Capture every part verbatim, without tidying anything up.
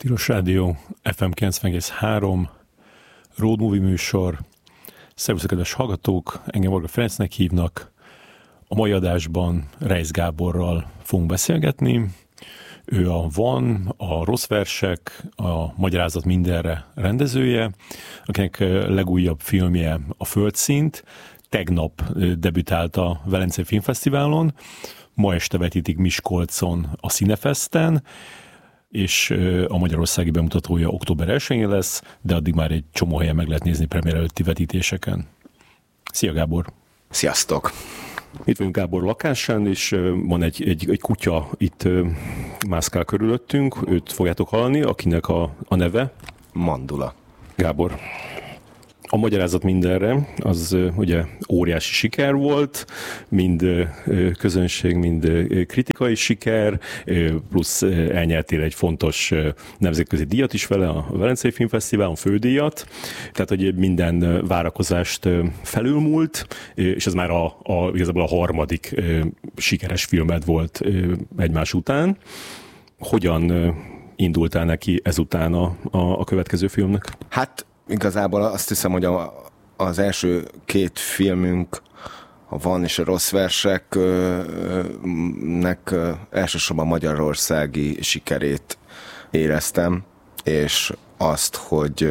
Tilos Rádió, ef em kilencven egész három, Road Movie műsor. Szervusztok, kedves hallgatók, engem Varga Ferencnek hívnak. A mai adásban Reisz Gáborral fogunk beszélgetni. Ő a Van, a Rossz versek, a Magyarázat mindenre rendezője, akinek legújabb filmje a Földszint. Tegnap debütált a Velencei Filmfesztiválon, ma este vetítik Miskolcon a Cinefesten, és a magyarországi bemutatója október elsején lesz, de addig már egy csomó helyen meg lehet nézni premier előtti vetítéseken. Szia Gábor! Sziasztok! Itt vagyunk Gábor lakásán, és van egy, egy, egy kutya itt mászkál körülöttünk, őt fogjátok hallani, akinek a, a neve? Mandula. Gábor. A Magyarázat mindenre, az ugye óriási siker volt, mind közönség, mind kritikai siker, plusz elnyertél egy fontos nemzetközi díjat is vele, a Velencei Filmfesztiválon, fődíjat, tehát hogy minden várakozást felülmúlt, és ez már a, a, igazából a harmadik sikeres filmed volt egymás után. Hogyan indultál neki ezután a, a, a következő filmnek? Hát igazából azt hiszem, hogy a, az első két filmünk, a Van és a Rossz verseknek elsősorban magyarországi sikerét éreztem, és azt, hogy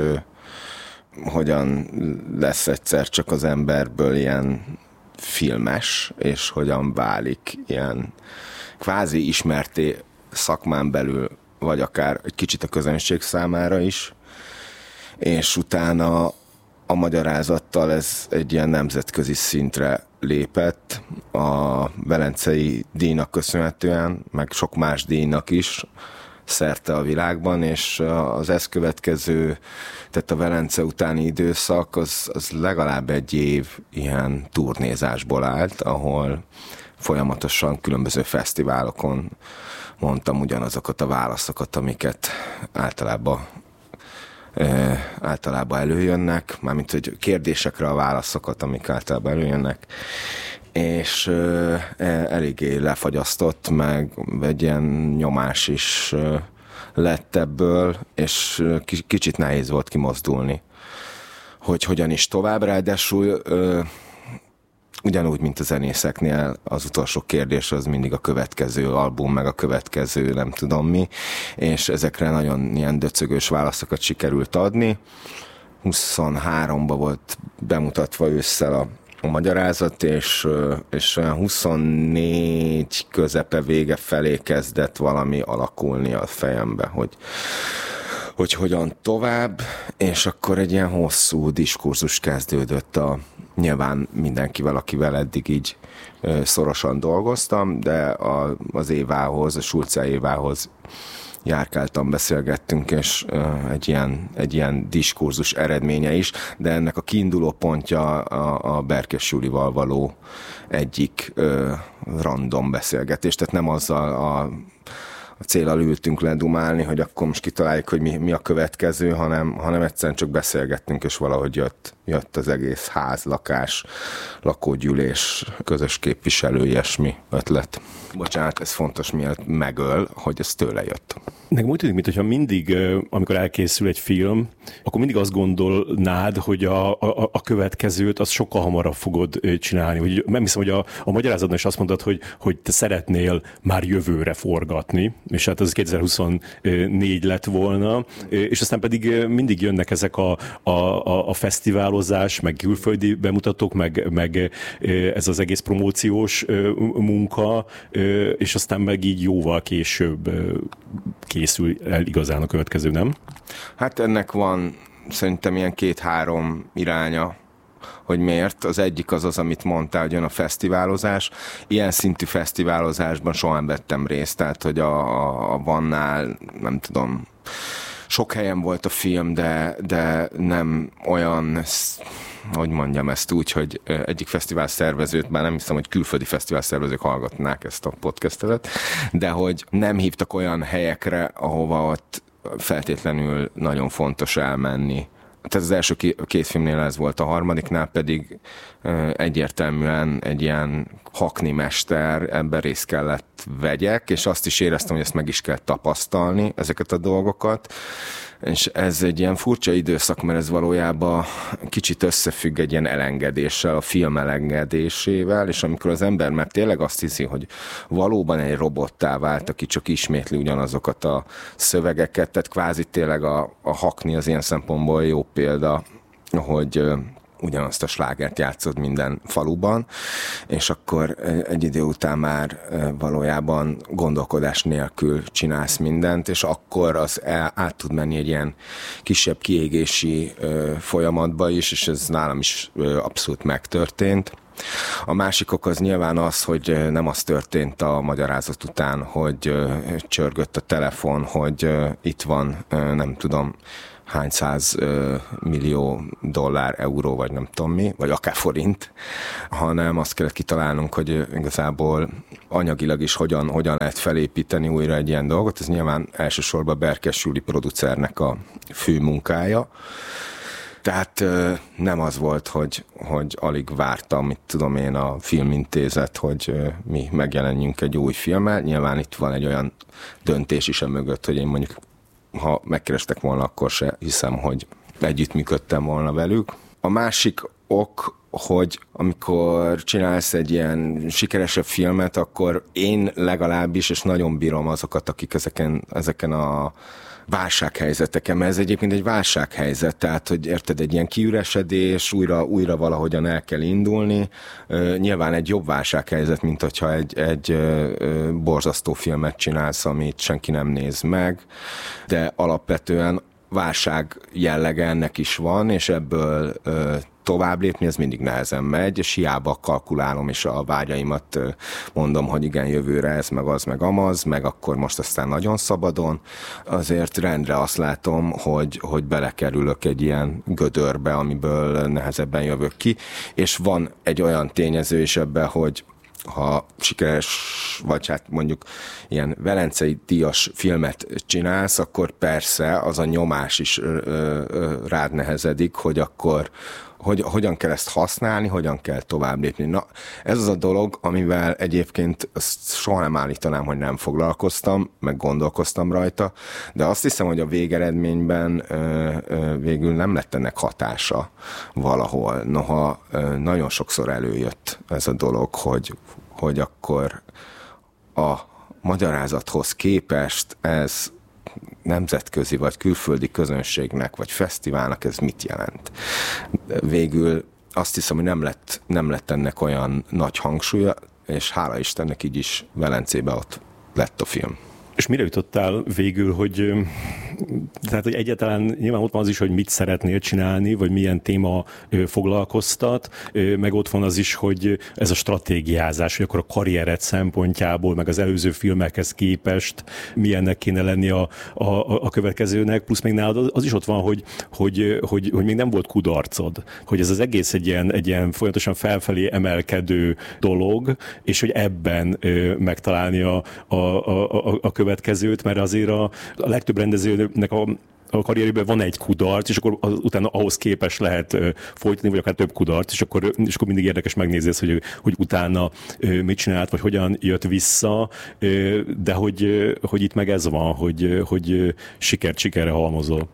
hogyan lesz egyszer csak az emberből ilyen filmes, és hogyan válik ilyen kvázi ismerté szakmán belül, vagy akár egy kicsit a közönség számára is. És utána a Magyarázattal ez egy ilyen nemzetközi szintre lépett, a Velencei díjnak köszönhetően, meg sok más díjnak is szerte a világban, és az ezt következő, tehát a Velence utáni időszak, az, az legalább egy év ilyen turnézásból állt, ahol folyamatosan különböző fesztiválokon mondtam ugyanazokat a válaszokat, amiket általában E, általában előjönnek, mármint hogy kérdésekre a válaszokat, amik általában előjönnek, és e, eléggé lefagyasztott, meg egy ilyen nyomás is e, lett ebből, és kicsit nehéz volt kimozdulni, hogy hogyan is tovább, ráadásul e, ugyanúgy, mint a zenészeknél, az utolsó kérdés az mindig a következő album, meg a következő nem tudom mi, és ezekre nagyon ilyen döcögős válaszokat sikerült adni. huszonháromban volt bemutatva ősszel a, a Magyarázat, és, és olyan huszonnégy közepe vége felé kezdett valami alakulni a fejembe, hogy hogy hogyan tovább, és akkor egy ilyen hosszú diskurzus kezdődött a nyilván mindenkivel, akivel eddig így ö, szorosan dolgoztam, de a, az Évához, a Sulce Évához járkáltam, beszélgettünk, és ö, egy, ilyen, egy ilyen diskurzus eredménye is, de ennek a kiinduló pontja a, a Berkes Julival való egyik ö, random beszélgetés, tehát nem azzal a a céllal ültünk ledumálni, hogy akkor most kitaláljuk, hogy mi, mi a következő, hanem, hanem egyszerűen csak beszélgettünk, és valahogy jött, jött az egész ház, lakás, lakógyűlés, közös képviselő, ilyesmi ötlet. Bocsánat, ez fontos, miért megöl, hogy ez tőle jött. Nekem úgy tűnik, mintha mindig, amikor elkészül egy film, akkor mindig azt gondolnád, hogy a, a, a következőt az sokkal hamarabb fogod csinálni. Hogy, nem hiszem, hogy a, a Magyarázatban is azt mondtad, hogy, hogy te szeretnél már jövőre forgatni, és hát az kétezer-huszonnégy lett volna, és aztán pedig mindig jönnek ezek a, a, a, a fesztiválozás, meg külföldi bemutatók, meg, meg ez az egész promóciós munka, és aztán meg így jóval később készül el igazán a következő, nem? Hát ennek van szerintem ilyen két-három iránya, hogy miért. Az egyik az az, amit mondtál, hogy jön a fesztiválozás. Ilyen szintű fesztiválozásban soha nem vettem részt, tehát hogy a, a Vannál, nem tudom, sok helyen volt a film, de, de nem olyan, hogy mondjam ezt úgy, hogy egyik fesztivál szervezőt, bár nem hiszem, hogy külföldi fesztivál szervezők hallgatnák ezt a podcastet, de hogy nem hívtak olyan helyekre, ahova ott feltétlenül nagyon fontos elmenni tehát az első két filmnél ez volt, a harmadiknál pedig egyértelműen egy ilyen hakni mester, ebben részt kellett vegyek, és azt is éreztem, hogy ezt meg is kell tapasztalni, ezeket a dolgokat. És ez egy ilyen furcsa időszak, mert ez valójában kicsit összefügg egy ilyen elengedéssel, a film elengedésével, és amikor az ember már tényleg azt hiszi, hogy valóban egy robottá vált, aki csak ismétli ugyanazokat a szövegeket, tehát kvázi tényleg a, a hakni az ilyen szempontból jó példa, hogy ugyanazt a slágert játszod minden faluban, és akkor egy idő után már valójában gondolkodás nélkül csinálsz mindent, és akkor az át tud menni egy ilyen kisebb kiégési folyamatba is, és ez nálam is abszolút megtörtént. A másik ok az nyilván az, hogy nem az történt a magyarázat után, hogy csörgött a telefon, hogy itt van, nem tudom, hány száz millió dollár, euró, vagy nem tudom mi, vagy akár forint, hanem azt kellett kitalálnunk, hogy igazából anyagilag is hogyan, hogyan lehet felépíteni újra egy ilyen dolgot. Ez nyilván elsősorban Berkes Júli producernek a fő munkája. Tehát nem az volt, hogy, hogy alig vártam, mit tudom én, a Filmintézet, hogy mi megjelenjünk egy új filmmel. Nyilván itt van egy olyan döntés is a mögött, hogy én mondjuk ha megkerestek volna, akkor se hiszem, hogy együttműködtem volna velük. A másik ok, hogy amikor csinálsz egy ilyen sikeresebb filmet, akkor én legalábbis, és nagyon bírom azokat, akik ezeken, ezeken a válsághelyzeteken, mert ez egyébként egy válsághelyzet, tehát, hogy érted, egy ilyen kiüresedés, újra, újra valahogyan el kell indulni. Nyilván egy jobb válsághelyzet, mint hogyha egy, egy borzasztó filmet csinálsz, amit senki nem néz meg, de alapvetően válság jellege ennek is van, és ebből tovább lépni, ez mindig nehezen megy, és hiába kalkulálom, és a vágyaimat mondom, hogy igen, jövőre ez, meg az, meg amaz, meg akkor most aztán nagyon szabadon. Azért rendre azt látom, hogy, hogy belekerülök egy ilyen gödörbe, amiből nehezebben jövök ki, és van egy olyan tényező is ebben, hogy ha sikeres, vagy hát mondjuk ilyen velencei díjas filmet csinálsz, akkor persze az a nyomás is ö, ö, rád nehezedik, hogy akkor hogy, hogyan kell ezt használni, hogyan kell tovább lépni. Na, ez az a dolog, amivel egyébként azt soha nem állítanám, hogy nem foglalkoztam, meg gondolkoztam rajta, de azt hiszem, hogy a végeredményben ö, ö, végül nem lett ennek hatása valahol. Noha ö, nagyon sokszor előjött ez a dolog, hogy, hogy akkor a magyarázathoz képest ez nemzetközi vagy külföldi közönségnek, vagy fesztiválnak ez mit jelent. Végül azt hiszem, hogy nem lett, nem lett ennek olyan nagy hangsúlya, és hála Istennek így is Velencében ott lett a film. És mire jutottál végül, hogy, tehát, hogy egyáltalán nyilván ott van az is, hogy mit szeretnél csinálni, vagy milyen téma foglalkoztat, meg ott van az is, hogy ez a stratégiázás, hogy akkor a karriered szempontjából, meg az előző filmekhez képest milyennek kéne lenni a, a, a következőnek, plusz még nálad az is ott van, hogy, hogy, hogy, hogy még nem volt kudarcod, hogy ez az egész egy ilyen, egy ilyen folyamatosan felfelé emelkedő dolog, és hogy ebben megtalálni a, a, a, a, a következőt, mert azért a, a legtöbb rendezőnek a, a karrierében van egy kudarc, és akkor az, utána ahhoz képes lehet uh, folytatni, vagy akár több kudarc, és akkor, és akkor mindig érdekes megnézni ezt, hogy, hogy utána uh, mit csinált, vagy hogyan jött vissza, uh, de hogy, uh, hogy itt meg ez van, hogy, uh, hogy uh, sikert sikerre halmozol.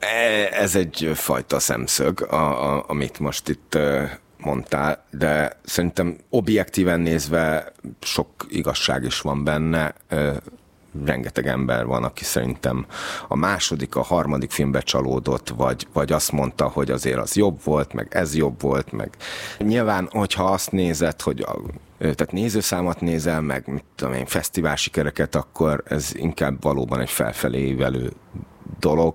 Ez egy fajta szemszög, a, a, amit most itt uh, mondtál, de szerintem objektíven nézve sok igazság is van benne. Uh, rengeteg ember van, aki szerintem a második, a harmadik filmbe csalódott, vagy, vagy azt mondta, hogy azért az jobb volt, meg ez jobb volt, meg nyilván, hogyha azt nézed, hogy a, tehát nézőszámot nézel, meg mit tudom én, fesztivál sikereket, akkor ez inkább valóban egy felfelé évelő dolog,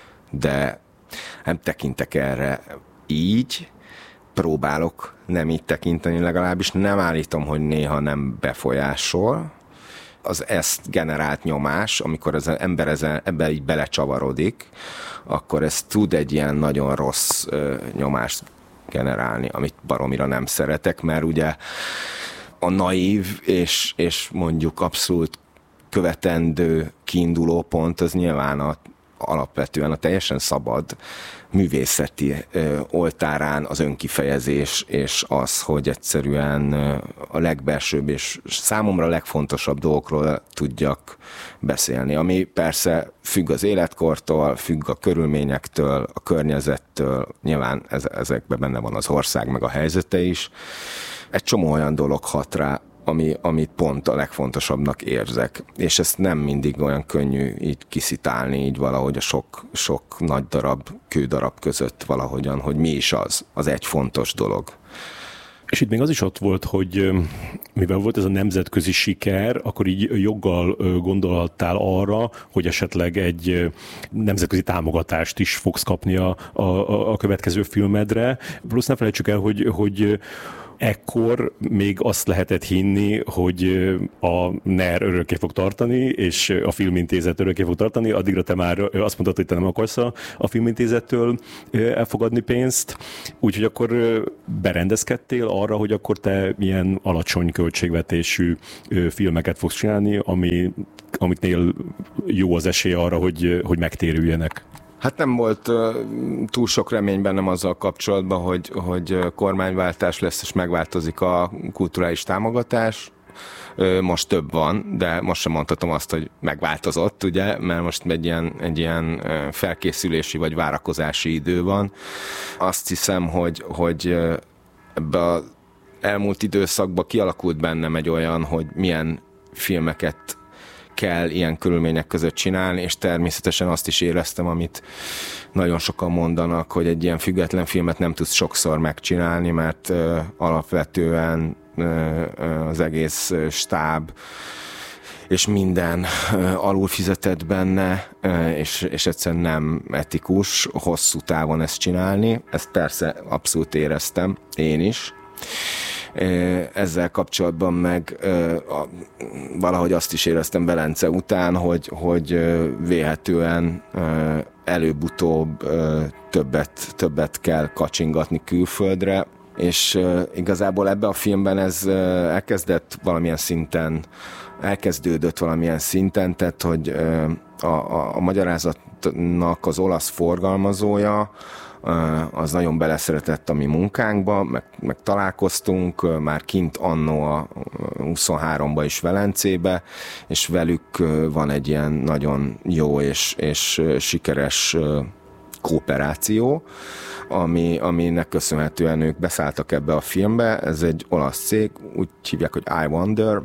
de nem tekintek erre így, próbálok nem így tekinteni legalábbis, nem állítom, hogy néha nem befolyásol, az ezt generált nyomás, amikor az ember ezen, ebben így belecsavarodik, akkor ez tud egy ilyen nagyon rossz ö, nyomást generálni, amit baromira nem szeretek, mert ugye a naív és, és mondjuk abszolút követendő kiinduló pont az nyilván a alapvetően a teljesen szabad művészeti ö, oltárán az önkifejezés, és az, hogy egyszerűen ö, a legbelsőbb és számomra a legfontosabb dolgokról tudjak beszélni, ami persze függ az életkortól, függ a körülményektől, a környezettől, nyilván ez, ezekben benne van az ország, meg a helyzete is. Egy csomó olyan dolog hat rá, ami, amit pont a legfontosabbnak érzek. És ezt nem mindig olyan könnyű így kiszitálni, így valahogy a sok, sok nagy darab, kődarab között valahogyan, hogy mi is az, az egy fontos dolog. És itt még az is ott volt, hogy mivel volt ez a nemzetközi siker, akkor így joggal gondolhattál arra, hogy esetleg egy nemzetközi támogatást is fogsz kapni a, a, a következő filmedre. Plusz ne felejtsük el, hogy, hogy ekkor még azt lehetett hinni, hogy a NER örökké fog tartani, és a Filmintézet örökké fog tartani, addigra te már azt mondtad, hogy te nem akarsz a, a Filmintézettől elfogadni pénzt, úgyhogy akkor berendezkedtél arra, hogy akkor te milyen alacsony költségvetésű filmeket fogsz csinálni, ami, amiknél jó az esély arra, hogy, hogy megtérüljenek. Hát nem volt uh, túl sok remény bennem azzal kapcsolatban, hogy, hogy kormányváltás lesz, és megváltozik a kulturális támogatás. Uh, most több van, de most sem mondhatom azt, hogy megváltozott, ugye, mert most egy ilyen, egy ilyen felkészülési vagy várakozási idő van. Azt hiszem, hogy, hogy ebbe az elmúlt időszakban kialakult bennem egy olyan, hogy milyen filmeket kell ilyen körülmények között csinálni, és természetesen azt is éreztem, amit nagyon sokan mondanak, hogy egy ilyen független filmet nem tudsz sokszor megcsinálni, mert uh, alapvetően uh, az egész stáb és minden uh, alul fizetett benne, uh, és, és egyszerűen nem etikus hosszú távon ezt csinálni. Ezt persze abszolút éreztem, én is. Ezzel kapcsolatban meg valahogy azt is éreztem Velence után, hogy, hogy vélhetően előbb-utóbb többet, többet kell kacsingatni külföldre, és igazából ebben a filmben ez elkezdett valamilyen szinten, elkezdődött valamilyen szinten, tehát hogy a, a, a magyarázatnak az olasz forgalmazója, az nagyon beleszeretett a mi munkánkba, meg, meg találkoztunk, már kint annó a huszonháromba is Velencébe, és velük van egy ilyen nagyon jó és, és sikeres kooperáció, ami, aminek köszönhetően ők beszálltak ebbe a filmbe. Ez egy olasz cég, úgy hívják, hogy I Wonder,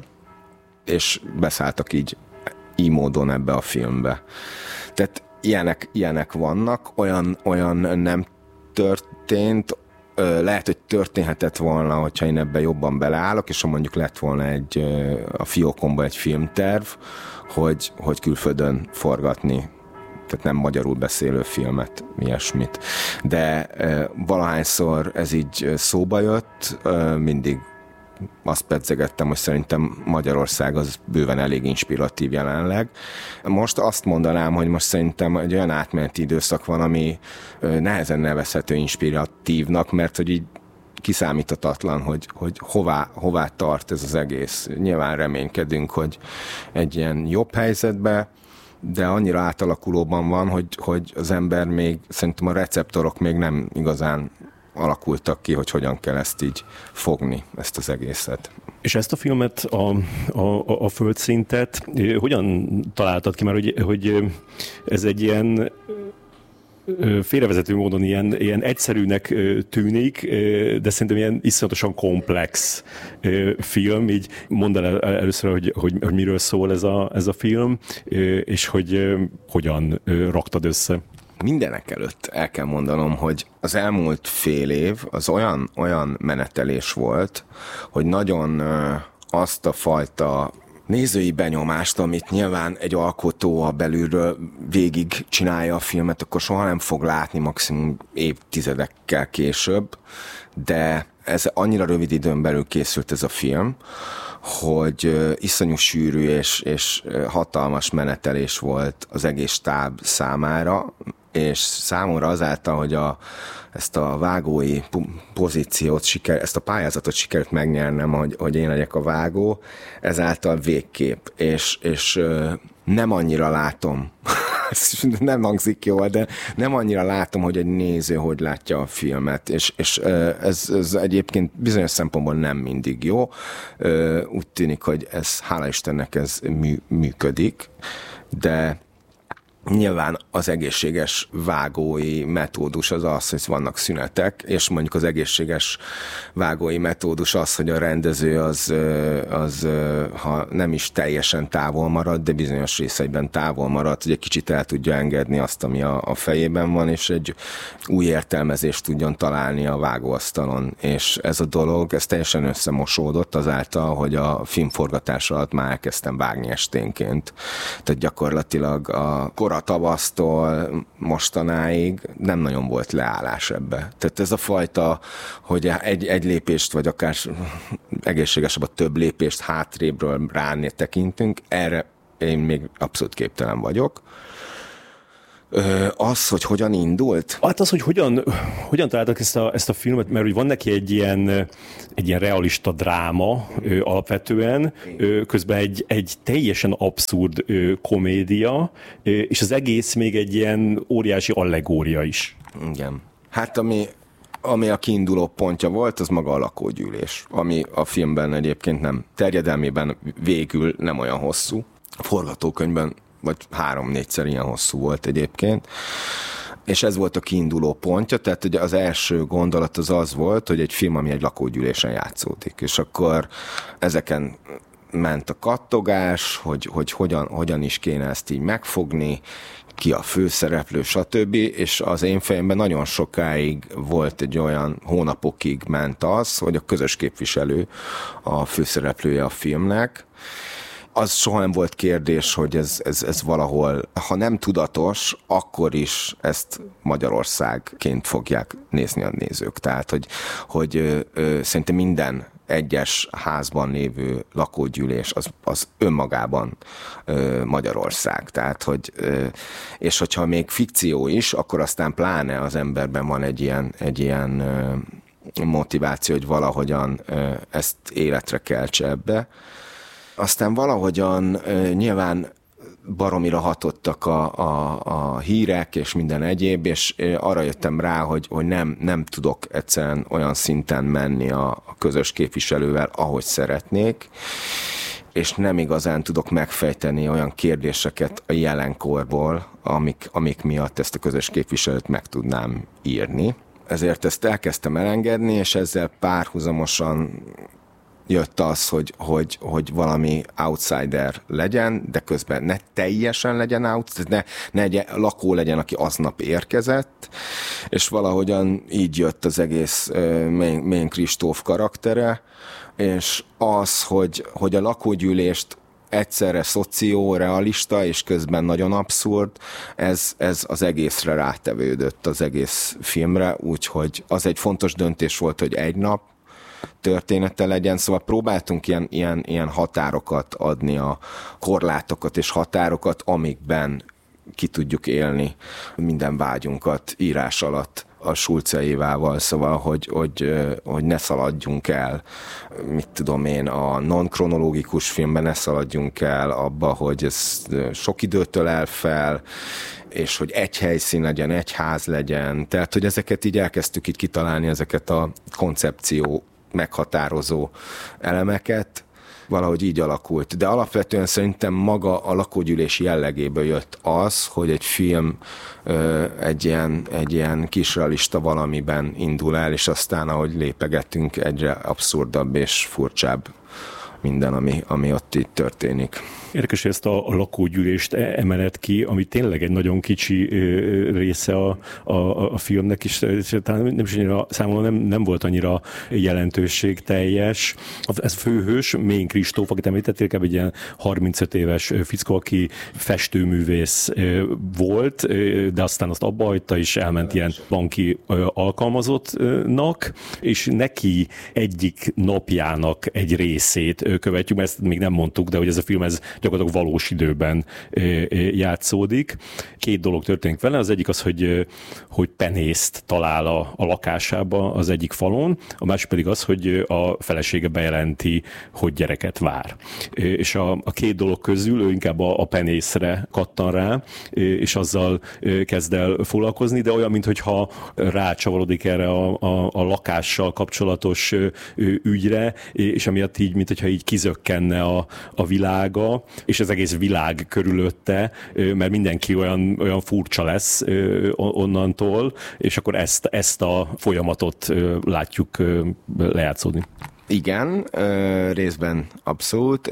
és beszálltak így, így módon ebbe a filmbe. Tehát Ilyenek, ilyenek vannak, olyan, olyan nem történt, lehet, hogy történhetett volna, hogyha én ebbe jobban beleállok, és ha mondjuk lett volna egy, a fiókomba egy filmterv, hogy, hogy külföldön forgatni, tehát nem magyarul beszélő filmet, ilyesmit. De valahányszor ez így szóba jött, mindig azt pedzegettem, hogy szerintem Magyarország az bőven elég inspiratív jelenleg. Most azt mondanám, hogy most szerintem egy olyan átmeneti időszak van, ami nehezen nevezhető inspiratívnak, mert hogy így kiszámíthatatlan, hogy, hogy hová, hová tart ez az egész. Nyilván reménykedünk, hogy egy ilyen jobb helyzetbe, de annyira átalakulóban van, hogy, hogy az ember még, szerintem a receptorok még nem igazán alakultak ki, hogy hogyan kell ezt így fogni, ezt az egészet. És ezt a filmet, a, a, a földszintet hogyan találtad ki? Mert hogy, hogy ez egy ilyen félrevezető módon ilyen, ilyen egyszerűnek tűnik, de szerintem ilyen iszonyatosan komplex film. Így mondd el először, hogy, hogy, hogy miről szól ez a, ez a film, és hogy hogyan raktad össze. Mindenek előtt el kell mondanom, hogy az elmúlt fél év az olyan, olyan menetelés volt, hogy nagyon azt a fajta nézői benyomást, amit nyilván egy alkotó a belülről végig csinálja a filmet, akkor soha nem fog látni, maximum évtizedekkel később, de ez annyira rövid időn belül készült ez a film, hogy iszonyú sűrű és, és hatalmas menetelés volt az egész stáb számára, és számomra azáltal, hogy a, ezt a vágói pozíciót, siker, ezt a pályázatot sikerült megnyernem, hogy, hogy én legyek a vágó, ezáltal végképp, és, és nem annyira látom nem hangzik jól, de nem annyira látom, hogy egy néző hogy látja a filmet, és, és ez, ez egyébként bizonyos szempontból nem mindig jó. Úgy tűnik, hogy ez, hála Istennek ez mű, működik, de nyilván az egészséges vágói metódus az az, hogy vannak szünetek, és mondjuk az egészséges vágói metódus az, hogy a rendező az, az ha nem is teljesen távol marad, de bizonyos részeiben távol marad, hogy egy kicsit el tudja engedni azt, ami a, a fejében van, és egy új értelmezést tudjon találni a vágóasztalon. És ez a dolog, ez teljesen összemosódott azáltal, hogy a filmforgatás alatt már elkezdtem vágni esténként. Tehát gyakorlatilag a kora tavasztól mostanáig nem nagyon volt leállás ebbe. Tehát ez a fajta, hogy egy, egy lépést, vagy akár egészségesebb a több lépést hátrébről ránél tekintünk, erre én még abszolút képtelen vagyok. Az, hogy hogyan indult? Hát az, hogy hogyan, hogyan találtak ezt a, ezt a filmet, mert hogy van neki egy ilyen, egy ilyen realista dráma ö, alapvetően, ö, közben egy, egy teljesen abszurd ö, komédia, ö, és az egész még egy ilyen óriási allegória is. Igen. Hát ami, ami a kiinduló pontja volt, az maga a lakógyűlés, ami a filmben egyébként nem, terjedelmében végül nem olyan hosszú. A forgatókönyvben vagy három-négyszer ilyen hosszú volt egyébként, és ez volt a kiinduló pontja, tehát ugye az első gondolat az az volt, hogy egy film, ami egy lakógyűlésen játszódik, és akkor ezeken ment a kattogás, hogy, hogy hogyan, hogyan is kéne ezt így megfogni, ki a főszereplő, stb. És az én fejemben nagyon sokáig volt egy olyan, hónapokig ment az, hogy a közös képviselő a főszereplője a filmnek. Az soha nem volt kérdés, hogy ez, ez, ez valahol, ha nem tudatos, akkor is ezt Magyarországként fogják nézni a nézők. Tehát, hogy, hogy ö, ö, szerintem minden egyes házban lévő lakógyűlés az, az önmagában ö, Magyarország. Tehát, hogy, ö, és hogyha még fikció is, akkor aztán pláne az emberben van egy ilyen, egy ilyen ö, motiváció, hogy valahogyan ö, ezt életre keltse ebbe. Aztán valahogyan uh, nyilván baromira hatottak a, a, a hírek és minden egyéb, és arra jöttem rá, hogy, hogy nem, nem tudok egyszerűen olyan szinten menni a, a közös képviselővel, ahogy szeretnék, és nem igazán tudok megfejteni olyan kérdéseket a jelenkorból, amik, amik miatt ezt a közös képviselőt meg tudnám írni. Ezért ezt elkezdtem elengedni, és ezzel párhuzamosan jött az, hogy, hogy, hogy valami outsider legyen, de közben ne teljesen legyen outsider, ne, ne egy lakó legyen, aki aznap érkezett, és valahogyan így jött az egész uh, Mén Kristóf karaktere, és az, hogy, hogy a lakógyűlést egyszerre szoció-realista, és közben nagyon abszurd, ez, ez az egészre rátevődött, az egész filmre, úgyhogy az egy fontos döntés volt, hogy egy nap története legyen, szóval próbáltunk ilyen, ilyen, ilyen határokat adni, a korlátokat és határokat, amikben ki tudjuk élni minden vágyunkat írás alatt a Schulze Évával, szóval, hogy, hogy, hogy ne szaladjunk el, mit tudom én, a non-kronológikus filmben ne szaladjunk el abba, hogy ez sok időtől el fel, és hogy egy helyszín legyen, egy ház legyen, tehát, hogy ezeket így elkezdtük így kitalálni, ezeket a koncepció meghatározó elemeket, valahogy így alakult. De alapvetően szerintem maga a lakógyűlés jellegéből jött az, hogy egy film ö, egy, ilyen, egy ilyen kisrealista valamiben indul el, és aztán, ahogy lépegetünk, egyre abszurdabb és furcsább minden, ami, ami ott itt történik. Érdekes, hogy ezt a, a lakógyűlést emelet ki, ami tényleg egy nagyon kicsi része a, a, a filmnek is, talán nem is annyira, számomra nem, nem volt annyira jelentőségteljes. Ez főhős, Mén Kristóf, akit említettél, egy ilyen harmincöt éves fickó, aki festőművész volt, de aztán azt abba hagyta, és elment ilyen banki alkalmazottnak, és neki egyik napjának egy részét követjük, mert ezt még nem mondtuk, de hogy ez a film ez gyakorlatilag valós időben játszódik. Két dolog történik vele, az egyik az, hogy, hogy penészt talál a, a lakásába az egyik falon, a másik pedig az, hogy a felesége bejelenti, hogy gyereket vár. És a, a két dolog közül ő inkább a, a penészre kattan rá, és azzal kezd el foglalkozni, de olyan, mintha rácsavarodik erre a, a, a lakással kapcsolatos ügyre, és emiatt így, mintha így kizökkenne a, a világa, és az egész világ körülötte, mert mindenki olyan, olyan furcsa lesz onnantól, és akkor ezt, ezt a folyamatot látjuk lejátszódni. Igen, részben abszolút.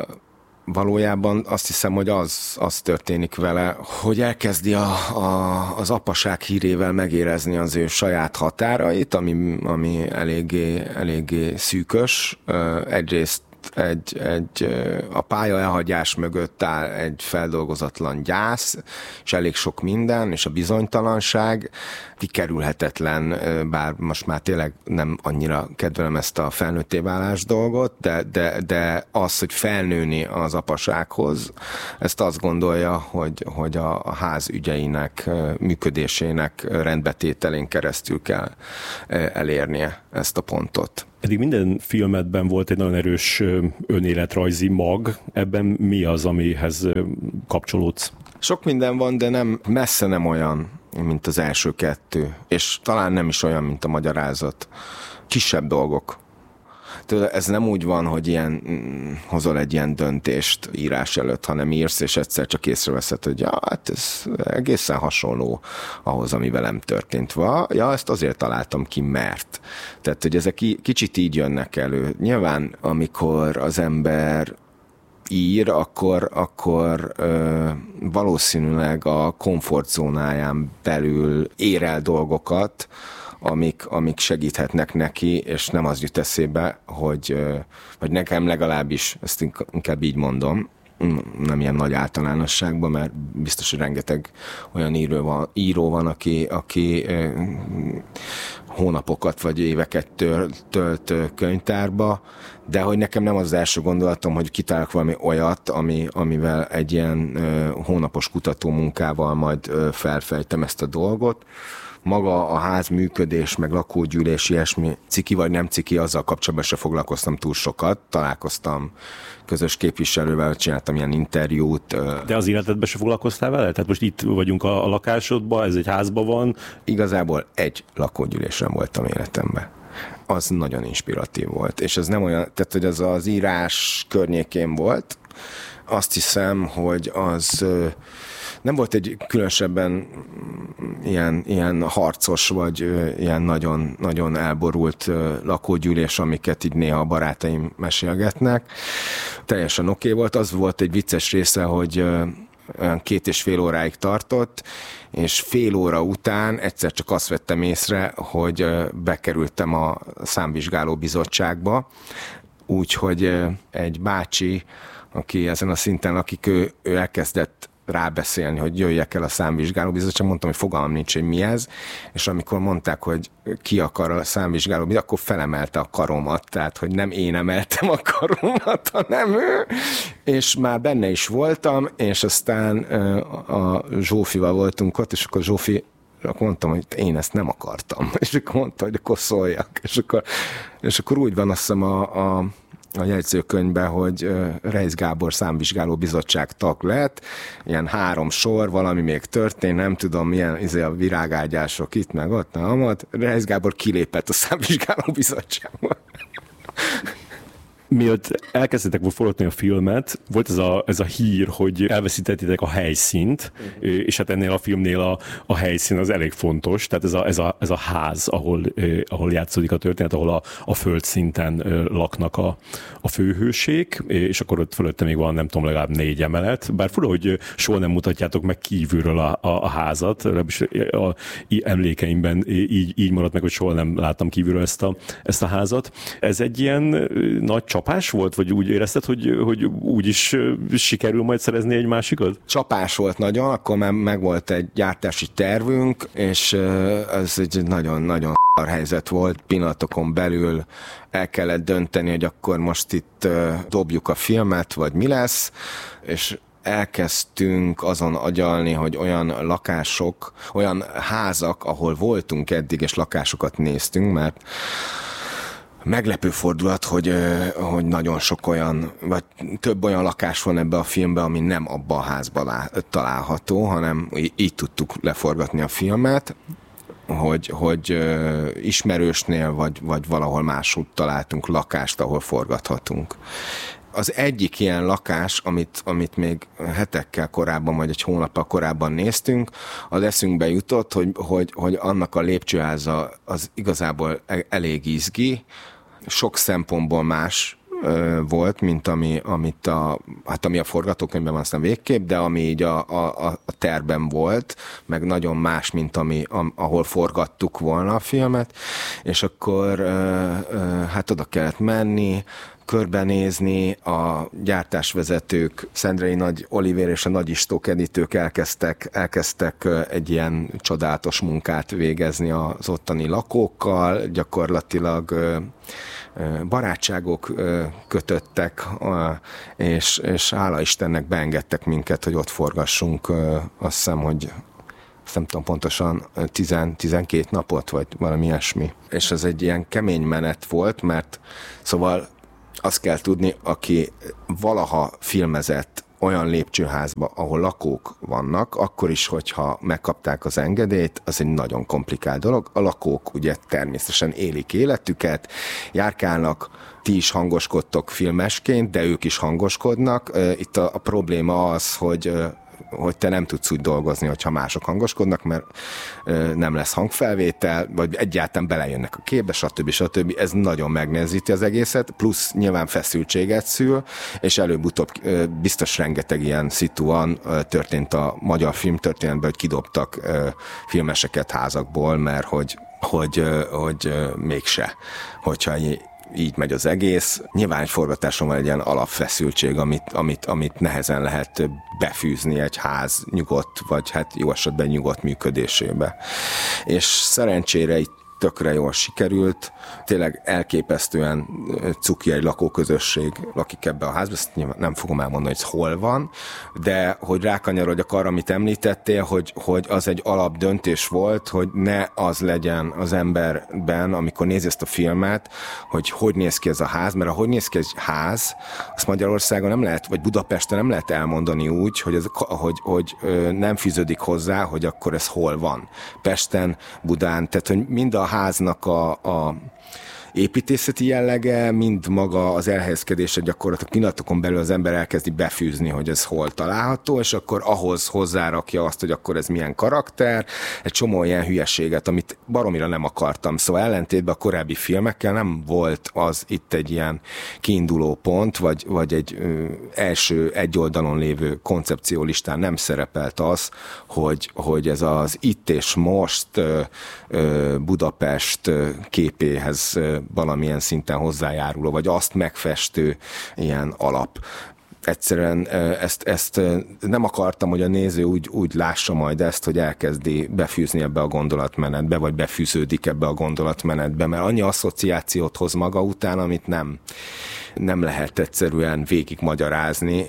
Valójában azt hiszem, hogy az, az történik vele, hogy elkezdi a, a, az apaság hírével megérezni az ő saját határait, ami, ami eléggé, eléggé szűkös. Egyrészt egy, egy, a pálya elhagyás mögött áll egy feldolgozatlan gyász, és elég sok minden, és a bizonytalanság kikerülhetetlen, bár most már tényleg nem annyira kedvelem ezt a felnőtté válás dolgot, de, de, de az, hogy felnőni az apasághoz, ezt azt gondolja, hogy, hogy a, a ház ügyeinek, működésének rendbetételén keresztül kell elérnie ezt a pontot. Eddig minden filmedben volt egy nagyon erős önéletrajzi mag. Ebben mi az, amihez kapcsolódsz? Sok minden van, de nem, messze nem olyan, mint az első kettő. És talán nem is olyan, mint a magyarázat. Kisebb dolgok. Ez nem úgy van, hogy ilyen, hozol egy ilyen döntést írás előtt, hanem írsz, és egyszer csak észreveszed, hogy ja, hát ez egészen hasonló ahhoz, ami velem történt. Va, ja, ezt azért találtam ki, mert. Tehát, hogy ezek kicsit így jönnek elő. Nyilván, amikor az ember ír, akkor, akkor ö, valószínűleg a komfortzónáján belül ér el dolgokat, amik, amik segíthetnek neki, és nem az jut eszébe, hogy, vagy nekem legalábbis, ezt inkább így mondom, nem ilyen nagy általánosságban, mert biztos, hogy rengeteg olyan író van, író van aki, aki hónapokat vagy éveket tölt, tölt könyvtárba, de hogy nekem nem az első gondolatom, hogy kitálok valami olyat, ami, amivel egy ilyen hónapos kutatómunkával majd felfejtem ezt a dolgot. Maga a ház működés, meg lakógyűlés, ilyesmi ciki vagy nem ciki, azzal kapcsolatban se foglalkoztam túl sokat. Találkoztam közös képviselővel, csináltam ilyen interjút. De az életedben se foglalkoztál vele? Tehát most itt vagyunk a, a lakásodban, ez egy házban van. Igazából egy lakógyűlésem voltam életemben. Az nagyon inspiratív volt. És ez nem olyan, tehát hogy az az írás környékén volt. Azt hiszem, hogy az nem volt egy különösebben ilyen, ilyen harcos, vagy ilyen nagyon, nagyon elborult lakógyűlés, amiket így néha a barátaim mesélgetnek. Teljesen oké okay volt. Az volt egy vicces része, hogy két és fél óráig tartott, és fél óra után egyszer csak azt vettem észre, hogy bekerültem a számvizsgáló bizottságba, úgyhogy egy bácsi, aki ezen a szinten lakik, ő, ő elkezdett rábeszélni, hogy jöjjek el a számvizsgálóbizottság, mondtam, hogy fogalmam nincs, hogy mi ez, és amikor mondták, hogy ki akar a számvizsgálóbizottság, akkor felemelte a karomat, tehát, hogy nem én emeltem a karomat, hanem ő, és már benne is voltam, és aztán a Zsófival voltunk ott, és akkor Zsófi, akkor mondtam, hogy én ezt nem akartam, és akkor mondta, hogy akkor szóljak, és akkor, és akkor úgy van, azt hiszem a, a a jegyzőkönyvben, hogy Reisz Gábor számvizsgáló bizottság tag lett, ilyen három sor, valami még történt, nem tudom, milyen izé a virágágyások itt, meg ott, nem, ott. Reisz Gábor kilépett a számvizsgáló bizottságból. Mielőtt elkezdtetek volna forgatni a filmet, volt ez a, ez a hír, hogy elveszítettétek a helyszínt, uh-huh. és hát ennél a filmnél a, a helyszín az elég fontos, tehát ez a, ez a, ez a ház, ahol, eh, ahol játszódik a történet, ahol a, a földszinten eh, laknak a, a főhőség, és akkor ott fölötte még van, nem tudom, legalább négy emelet, bár fura, hogy soha nem mutatjátok meg kívülről a, a, a házat, legalábbis a, a emlékeimben így, így maradt meg, hogy soha nem láttam kívülről ezt a, ezt a házat. Ez egy ilyen nagy csapás volt, vagy úgy érezted, hogy, hogy úgy is sikerül majd szerezni egy másikat? Csapás volt nagyon, akkor már megvolt egy gyártási tervünk, és ez egy nagyon-nagyon helyzet volt. Pillanatokon belül el kellett dönteni, hogy akkor most itt dobjuk a filmet, vagy mi lesz, és elkezdtünk azon agyalni, hogy olyan lakások, olyan házak, ahol voltunk eddig, és lakásokat néztünk, mert meglepő fordulat, hogy, hogy nagyon sok olyan, vagy több olyan lakás van ebbe a filmbe, ami nem abban a házban található, hanem így tudtuk leforgatni a filmet, hogy, hogy ismerősnél, vagy, vagy valahol máshogy találtunk lakást, ahol forgathatunk. Az egyik ilyen lakás, amit, amit még hetekkel korábban, vagy egy hónappal korábban néztünk, az eszünkbe jutott, hogy, hogy, hogy annak a lépcsőháza az igazából elég izgi, sok szempontból más ö, volt, mint ami, amit a, hát ami a forgatókönyvben van aztán végképp, de ami így a, a, a tervben volt, meg nagyon más, mint ami, a, ahol forgattuk volna a filmet, és akkor ö, ö, hát oda kellett menni, körbenézni, a gyártásvezetők, Szendrei Nagy Olivér és a Nagy Istók editők elkezdtek, elkezdtek egy ilyen csodálatos munkát végezni az ottani lakókkal, gyakorlatilag barátságok kötöttek, és, és hála Istennek beengedtek minket, hogy ott forgassunk, azt hiszem, hogy nem tudom pontosan, tíz-tizenkét napot, vagy valami ilyesmi. És ez egy ilyen kemény menet volt, mert szóval azt kell tudni, aki valaha filmezett olyan lépcsőházba, ahol lakók vannak, akkor is, hogyha megkapták az engedélyt, az egy nagyon komplikált dolog. A lakók ugye természetesen élik életüket, járkálnak, ti is hangoskodtok filmesként, de ők is hangoskodnak. Itt a, a probléma az, hogy hogy te nem tudsz úgy dolgozni, hogyha mások hangoskodnak, mert ö, nem lesz hangfelvétel, vagy egyáltalán belejönnek a képbe, stb. stb. Ez nagyon megnehezíti az egészet, plusz nyilván feszültséget szül, és előbb-utóbb ö, biztos rengeteg ilyen szituan ö, történt a magyar filmtörténetben, hogy kidobtak ö, filmeseket házakból, mert hogy, hogy, ö, hogy ö, mégse, hogyha így megy az egész. Nyilván egy forgatáson van egy ilyen alapfeszültség, amit, amit, amit nehezen lehet befűzni egy ház nyugodt, vagy hát jó esetben nyugodt működésébe. És szerencsére itt tökre jól sikerült, tényleg elképesztően cuki egy lakóközösség lakik ebbe a házba, ezt nem fogom elmondani, hogy hol van, de hogy rákanyarodjak arra, amit említettél, hogy, hogy az egy alapdöntés volt, hogy ne az legyen az emberben, amikor nézi ezt a filmet, hogy hogy néz ki ez a ház, mert ahogy néz ki egy ház, azt Magyarországon nem lehet, vagy Budapesten nem lehet elmondani úgy, hogy, ez, hogy, hogy nem fűződik hozzá, hogy akkor ez hol van. Pesten, Budán, tehát hogy mind a háznak a, a építészeti jellege, mind maga az elhelyezkedése gyakorlatilag pillanatokon belül az ember elkezdi befűzni, hogy ez hol található, és akkor ahhoz hozzárakja azt, hogy akkor ez milyen karakter, egy csomó ilyen hülyeséget, amit baromira nem akartam. Szóval ellentétben a korábbi filmekkel nem volt az itt egy ilyen kiinduló pont, vagy, vagy egy ö, első egy oldalon lévő koncepciólistán nem szerepelt az, hogy, hogy ez az itt és most ö, ö, Budapest ö, képéhez ö, valamilyen szinten hozzájáruló, vagy azt megfestő ilyen alap. Egyszerűen ezt, ezt nem akartam, hogy a néző úgy, úgy lássa majd ezt, hogy elkezdi befűzni ebbe a gondolatmenetbe, vagy befűződik ebbe a gondolatmenetbe, mert annyi asszociációt hoz maga után, amit nem, nem lehet egyszerűen végig magyarázni.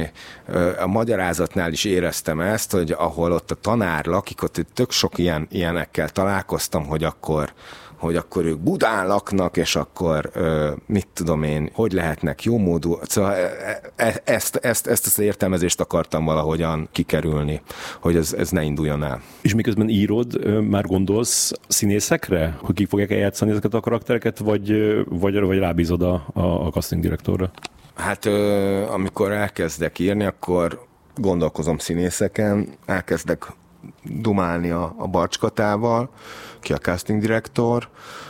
A magyarázatnál is éreztem ezt, hogy ahol ott a tanár lakik, ott tök sok ilyen, ilyenekkel találkoztam, hogy akkor hogy akkor ők Budán laknak, és akkor mit tudom én, hogy lehetnek jómódú. Szóval ezt, ezt, ezt az értelmezést akartam valahogyan kikerülni, hogy ez, ez ne induljon el. És miközben írod, már gondolsz színészekre, hogy ki fogják eljátszani ezeket a karaktereket, vagy, vagy, vagy rábízod a, a casting direktorra? Hát amikor elkezdek írni, akkor gondolkozom színészeken, elkezdek dumálni a, a Barcskatával, ki a casting direktor.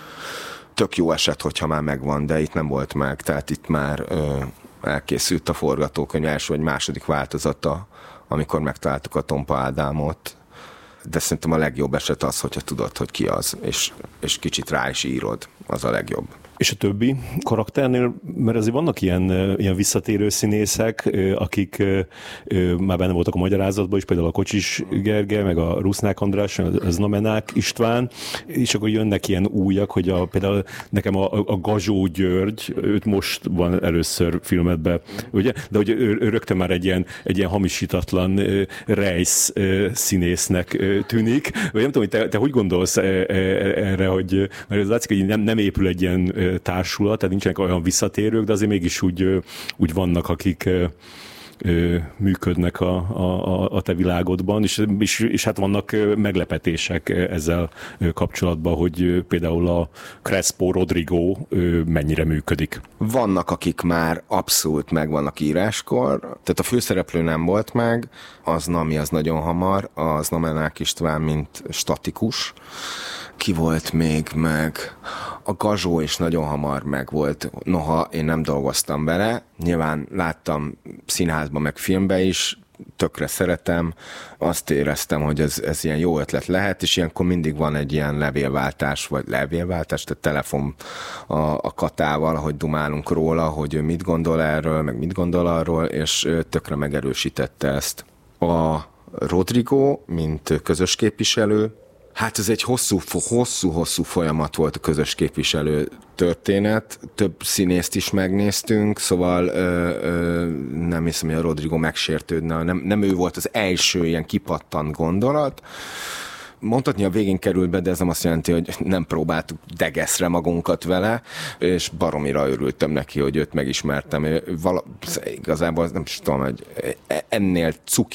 Tök jó eset, hogyha már megvan, de itt nem volt meg, tehát itt már ö, elkészült a forgatókönyv első vagy második változata, amikor megtaláltuk a Tompa Ádámot. De szerintem a legjobb eset az, hogyha tudod, hogy ki az, és, és kicsit rá is írod, az a legjobb. És a többi karakternél, mert azért vannak ilyen, ilyen visszatérő színészek, akik már benne voltak a magyarázatban is, például a Kocsis Gergely, meg a Rusznák András, a Znamenák István, és akkor jönnek ilyen újak, hogy a, például nekem a, a Gazsó György, őt most van először filmetbe, ugye? De hogy ő, ő rögtön már egy ilyen, egy ilyen hamisítatlan rejsz színésznek tűnik. Vagy nem tudom, hogy te, te hogy gondolsz erre, hogy mert ez látszik, hogy nem, nem épül egy ilyen társulat, tehát nincsenek olyan visszatérők, de azért mégis úgy, úgy vannak, akik működnek a, a, a te világodban, és, és, és hát vannak meglepetések ezzel kapcsolatban, hogy például a Crespo Rodrigo mennyire működik. Vannak, akik már abszolút meg vannak íráskor, tehát a főszereplő nem volt meg, az Nami az nagyon hamar, az Namenák István, mint statikus. Ki volt még meg? A Gazsó is nagyon hamar meg volt, noha én nem dolgoztam vele. Nyilván láttam színházban, meg filmben is, tökre szeretem. Azt éreztem, hogy ez, ez ilyen jó ötlet lehet, és ilyenkor mindig van egy ilyen levélváltás, vagy levélváltás, tehát telefon a, a Katával, hogy dumálunk róla, hogy ő mit gondol erről, meg mit gondol arról, és tökre megerősítette ezt. A Rodrigo, mint közös képviselő, hát ez egy hosszú-hosszú folyamat volt a közös képviselő történet. Több színészt is megnéztünk, szóval ö, ö, nem hiszem, hogy a Rodrigo megsértődne. Nem, nem ő volt az első ilyen kipattant gondolat. Mondhatni, a végén került be, de ez nem azt jelenti, hogy nem próbáltuk degeszre magunkat vele, és baromira örültem neki, hogy őt megismertem. Vala, igazából nem is tudom, hogy ennél cuki